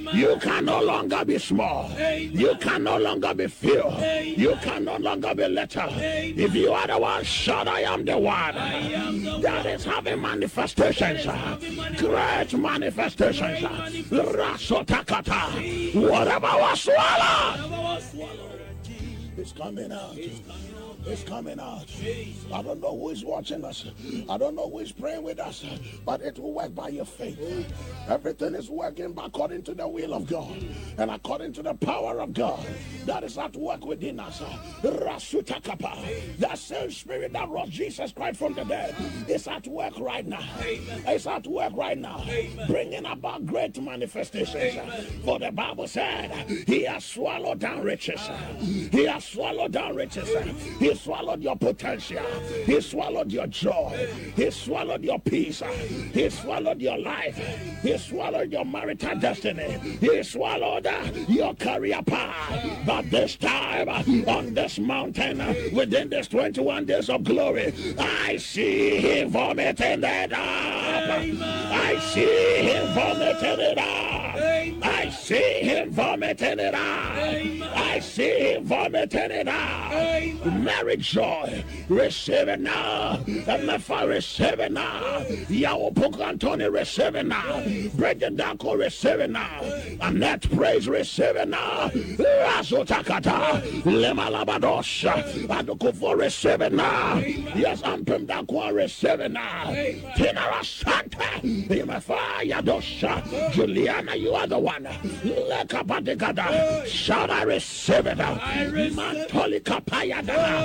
You can no longer be small. You can no longer be few. You can no longer be little. If you are the one, shout, I am the one. That is having manifestations. Great manifestations. Rasotakata. Whatever was swallowed. It's coming out. It's coming out. I don't know who is watching us. I don't know who is praying with us. But it will work by your faith. Everything is working according to the will of God. And according to the power of God that is at work within us. Rasutakapa. That same spirit that rose Jesus Christ from the dead is at work right now. It's at work right now. Bringing about great manifestations. For the Bible said, He has swallowed down riches. He has swallowed down riches. He swallowed your potential. He swallowed your joy. He swallowed your peace. He swallowed your life. He swallowed your marital destiny. He swallowed your career path. But this time, on this mountain, within these 21 days of glory, I see Him vomiting it up. I see Him vomiting it up. I see Him vomiting it up. I see Him vomiting it up. Marriage joy, receive it now. Mefa, receive it now. Yawo Poko Antoni, receive it now. Bridget Dako, receive it now. Annette Praise, receive it now. Rasotakata, Lema Labadosha, Adokofo, receive it now. Yes, Ampem Dako, receive it now. Tinara Santa, Mefa Yadosha, Juliana, you are the one. Lekapatikada, shout, I receive it now. Mantoli Kapayada.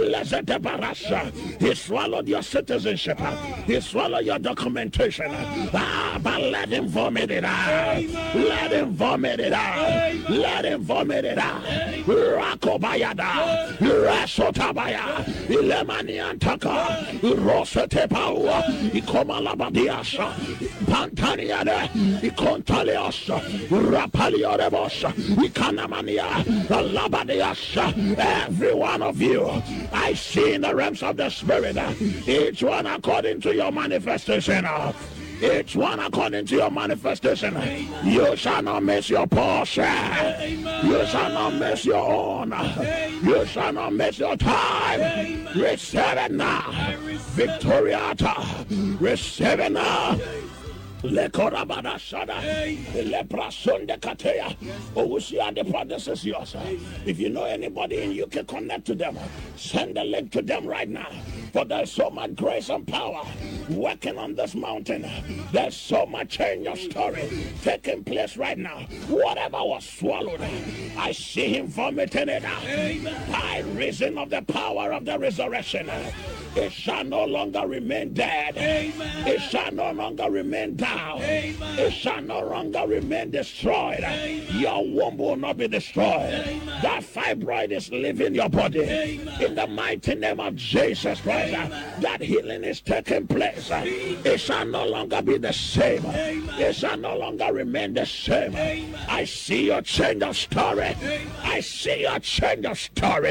He swallowed your citizenship. He swallowed your documentation. But let Him vomit it out. Let Him vomit it out. Let Him vomit it out. Rakobayada, Rasotabaya, Ilemaniantaka, Rosetepaua, Ikomalabadiasha, Pantaniada, Ikontaliasha, Rapaliorebosha, Ikanamania, Labadiasha. Every one of you, I see in the realms of the Spirit, each one according to your manifestation. Each one according to your manifestation. You shall not miss your portion. You shall not miss your own. You shall not miss your time. Receive it now. Victoriata. Receive it now. Lekorabada Shada, Leprasunde Katea. Owusia, the promise is yours. If you know anybody and you can connect to them, send a link to them right now. For there's so much grace and power working on this mountain. There's so much change of story taking place right now. Whatever was swallowed, I see Him vomiting it out. By reason of the power of the resurrection, it shall no longer remain dead. Amen. It shall no longer remain down. Amen. It shall no longer remain destroyed. Amen. Your womb will not be destroyed. Amen. That fibroid is leaving your body. Amen. In the mighty name of Jesus Christ, that healing is taking place. It shall no longer be the same. Amen. It shall no longer remain the same. Amen. I see your change of story. Amen. I see your change of story.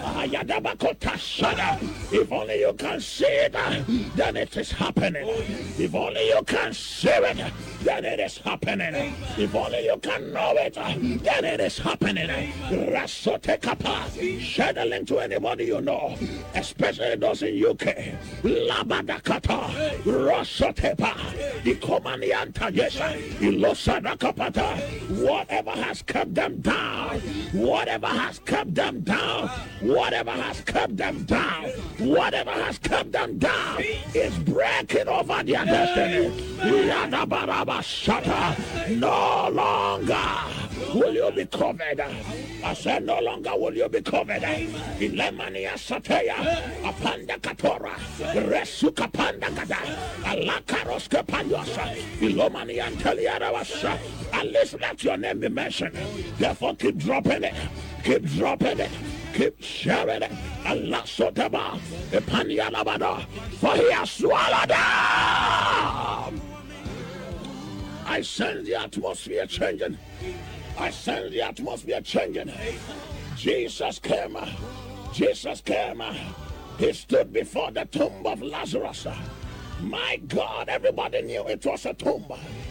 If only you can see it, then it is happening. If only you can see it, then it is happening. If only you can know it, then it is happening. Rasotekapa. Share the link to anybody you know, especially those in UK. Labadakata. Rasotepa. Ikomanianta. Yes. Ilosadakapata. Whatever has kept them down, whatever has kept them down, whatever has kept them down, whatever has kept them down is breaking over their destiny. No longer will you be covered. I said no longer will you be covered. Ilemania Sateya, Apanda Katora, Resuka Panda Gada, Alakaroska Panyosa, Ilomani Anteliaravasa. At least let your name be mentioned. Therefore keep dropping it. Keep dropping it. Keep sharing it. Allah Sotaba, Epania Labada, for He has swallowed them. I sense the atmosphere changing. I sense the atmosphere changing. Jesus came. Jesus came. He stood before the tomb of Lazarus. My God, everybody knew it was a tomb.